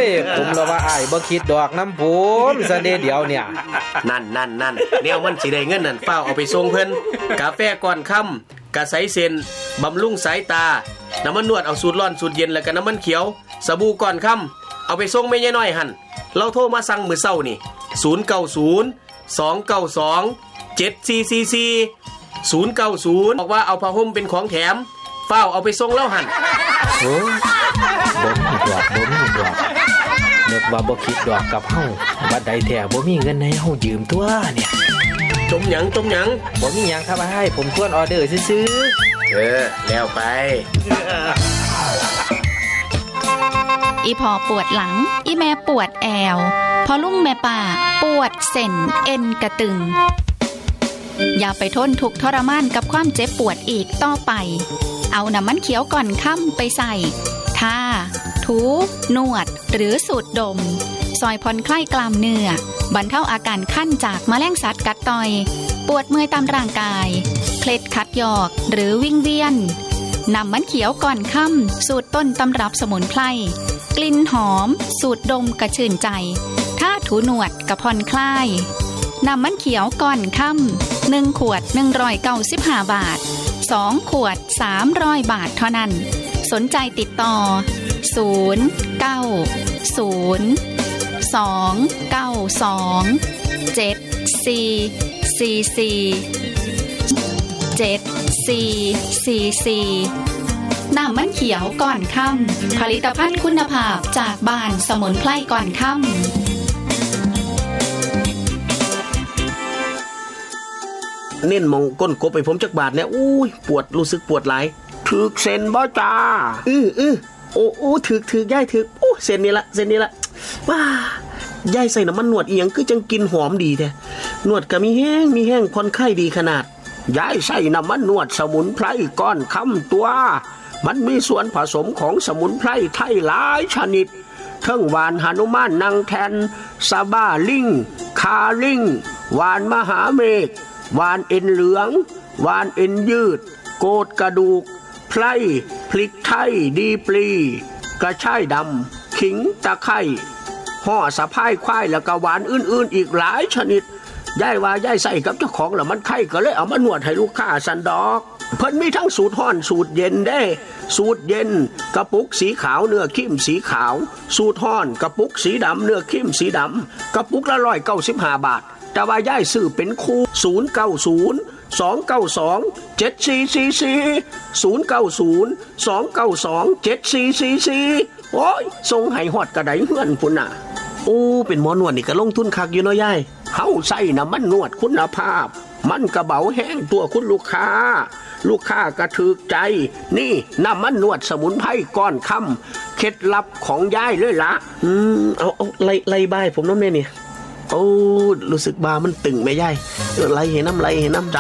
ผมละว่าอ้ายบ่คิดดอกน้ำผมซะเดี๋ยวเนี่ยนั่นแนวมันสิได้เงินนั่นเฝ้าเอาไปส่งเพิ่นกาแฟก่อนค่ำกะใสเส้นบำรุงสายตาน้ำมันนวดเอาสูตรร้อนสูตรเย็นแล้วก็น้ำมันเขียวสบู่ก่อนค่ำเอาไปส่งแม่ยายน้อยหั่นเราโทรมาสั่งมื้อเช้านี่090 292 7444 090บอกว่าเอาผ้าห่มเป็นของแถมเฝ้าเอาไปส่งแล้วหั่นโอ้บ่มีดอกนึกว่าบ่คิดดอกกับเฮาบัดใดแท้บ่มีเงินให้เฮายืมตัวเนี่ยจมหยังบ่มีหยังครับให้ผมทวนออเดอร์ซื่อแล้วไปอีพอปวดหลังอีแม่ปวดแอวพอลุงแม่ป่าปวดเส้นเอ็นกระตึงอย่าไปทนทุกข์ทรมานกับความเจ็บปวดอีกต่อไปเอาน้ำมันเขียวก่อนค่ำไปใส่ทาถูนวดหรือสูดดมซอยผ่อนคลายกล้ามเนื้อบรรเทาอาการคันจากแมลงสัตว์กัดต่อยปวดเมื่อยตามร่างกายเคล็ดขัดยอกหรือวิงเวียนน้ำมันเขียวก่อนค่ำสูตรต้นตำรับสมุนไพรกลิ่นหอมสูดดมกระชื่นใจถ้าถูหนวดกระผ่อนคลายน้ำมันเขียวก่อนค่ำ1 ขวด195 บาท2 ขวด300 บาทเท่านั้นสนใจติดต่อน้ำมันเขียวก่อนค่ำผลิตภัณฑ์คุณภาพจากบ้านสมุนไพรก่อนค่ำเน้นมองก้นกบไปผมจักบาทเนี่ยปวดรู้สึกปวดหลายถึกเส้นบ่จ้าโอ้ถึกย่ายถึกเส้นนี้ละว้ายายใส่น้ำมันนวดอีหยังคือจังกินหอมดีแท้นวดก็มีแห้งผ่อนคลายดีขนาดยายใส่น้ำมันนวดสมุนไพรก้อนค่ำตัวมันมีส่วนผสมของสมุนไพรไทยหลายชนิดทั้งหวานหนุมานนางแทนซาบ้าลิงคาลิงหวานมหาเมฆหวานเอ็นเหลืองหวานเอ็นยืดโกดกระดูกไพรพริกไทยดีปลีกระชายดำขิงตะไคร้ห่อสะพายควายแล้วก็หวานอื่นๆอีกหลายชนิดยายว่ายายใส่กับเจ้าของแล้วมันไข้ก็เลยเอามานวดให้ลูกค้าสันดอกเพิ่นมีทั้งสูตรร้อนสูตรเย็นเด้สูตรเย็นกระปุกสีขาวเนื้อครีมสีขาวสูตรร้อนกระปุกสีดำเนื้อครีมสีดำกระปุกละ195 บาทแต่ว่ายายซื้อเป็นคู่090-292-7444 โอ้ยส่งให้ฮอดกระไดเฮือนพุ่นน่ะเป็นหมอนวดนี่ก็ลงทุนคักอยู่เนาะยายเฮาใส่น้ำมันนวดคุณภาพมันกระเบาแห้งตัวคุณลูกค้าก็ถูกใจนี่น้ำมันนวดสมุนไพรก้อนค่ำเคล็ดลับของยายเลยล่ะเอาไล่บ้ายผมเนาะแม่นี่รู้สึกบามันตึงแม่ยายไล่ให้น้ำ